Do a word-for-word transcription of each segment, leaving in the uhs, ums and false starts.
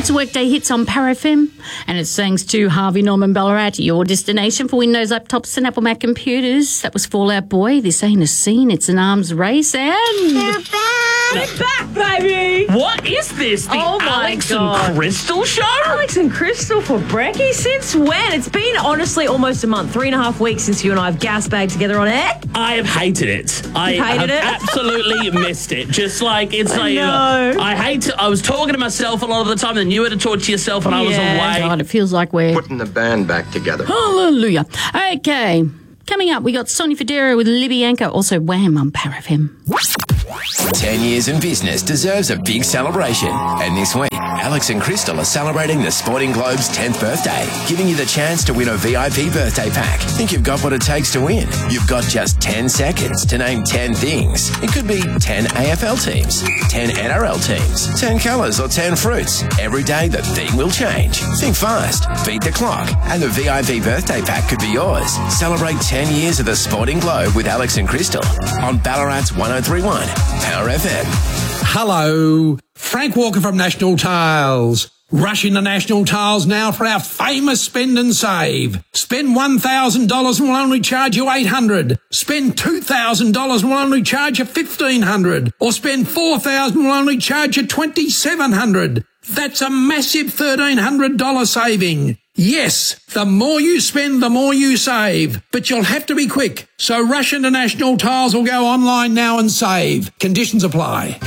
It's Workday Hits on Power F M, and it's thanks to Harvey Norman Ballarat, your destination for Windows laptops and Apple Mac computers. That was Fallout Boy. This ain't a scene, it's an arms race, and... We're back! We're back, baby! What is this? The Oh my Alex God. and Crystal show? Alex and Crystal for brekkie? Since when? It's been honestly almost a month, three and a half weeks since you and I have gas bagged together on air. I have hated it. I You've hated have it? absolutely missed it. Just like, it's like, know. I hate to, I was talking to myself a lot of the time, then you had to talk to yourself and I was Yeah. away. God, it feels like we're... Putting the band back together. Hallelujah. Okay, coming up, we got Sonia Federa with Libby Anchor, also Wham on Power F M. Ten years in business deserves a big celebration. And this week, Alex and Crystal are celebrating the Sporting Globe's tenth birthday, giving you the chance to win a V I P birthday pack. Think you've got what it takes to win? You've got just ten seconds to name ten things. It could be ten A F L teams, ten N R L teams, ten colours or ten fruits. Every day the theme will change. Think fast, beat the clock, and the V I P birthday pack could be yours. Celebrate ten years of the Sporting Globe with Alex and Crystal on Ballarat's one oh three point one Power F M. Hello, Frank Walker from National Tiles. Rush into National Tiles now for our famous spend and save. Spend one thousand dollars and we'll only charge you eight hundred dollars. Spend two thousand dollars and we'll only charge you fifteen hundred dollars. Or spend four thousand dollars and we'll only charge you twenty-seven hundred dollars. That's a massive thirteen hundred dollars saving. Yes, the more you spend, the more you save. But you'll have to be quick. So rush into National Tiles or go online now and save. Conditions apply.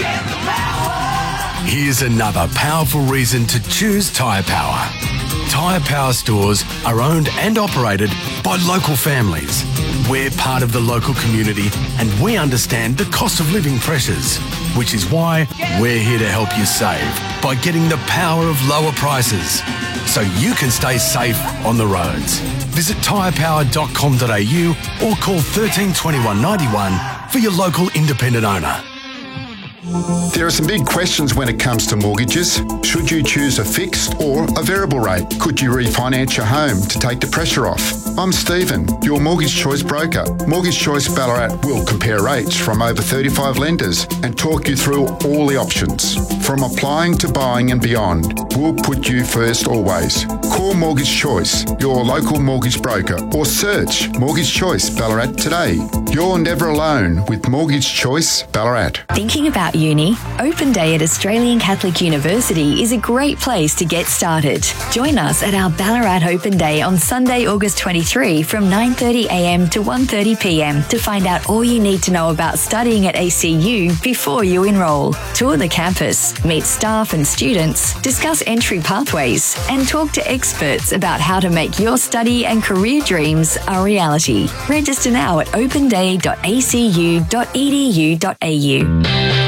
Here's another powerful reason to choose Tyre Power. Tyre Power stores are owned and operated by local families. We're part of the local community and we understand the cost of living pressures, which is why we're here to help you save by getting the power of lower prices so you can stay safe on the roads. Visit tyre power dot com dot a u or call thirteen twenty-one ninety-one for your local independent owner. There are some big questions when it comes to mortgages. Should you choose a fixed or a variable rate? Could you refinance your home to take the pressure off? I'm Stephen, your Mortgage Choice broker. Mortgage Choice Ballarat will compare rates from over thirty-five lenders and talk you through all the options. From applying to buying and beyond, we'll put you first always. Call Mortgage Choice, your local mortgage broker, or search Mortgage Choice Ballarat today. You're never alone with Mortgage Choice Ballarat. Thinking about uni? Open Day at Australian Catholic University is a great place to get started. Join us at our Ballarat Open Day on Sunday, August twenty-third from nine thirty a m to one thirty p m to find out all you need to know about studying at A C U before you enrol. Tour the campus, meet staff and students, discuss entry pathways, and talk to experts about how to make your study and career dreams a reality. Register now at open day dot a c u dot e d u dot a u.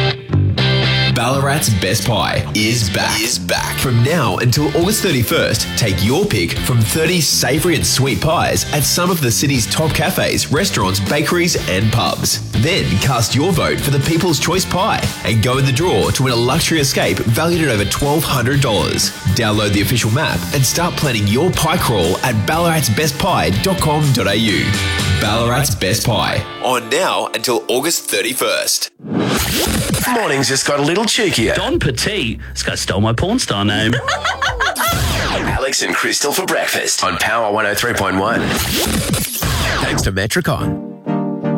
Ballarat's Best Pie is back. Is back. From now until August thirty-first, take your pick from thirty savoury and sweet pies at some of the city's top cafes, restaurants, bakeries and pubs. Then cast your vote for the People's Choice Pie and go in the draw to win a luxury escape valued at over twelve hundred dollars. Download the official map and start planning your pie crawl at ballarats best pie dot com dot a u. Ballarat's Best Pie. On now until August thirty-first. Mornings just got a little cheekier. Don Petit. This guy stole my porn star name. Alex and Crystal for breakfast on Power one oh three point one. Thanks to Metricon.